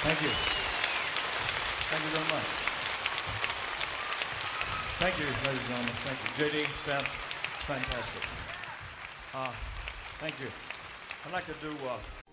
Thank you. Thank you very much. Thank you, ladies and gentlemen. Thank you. JD, Stamps, fantastic. Thank you. I'd like to do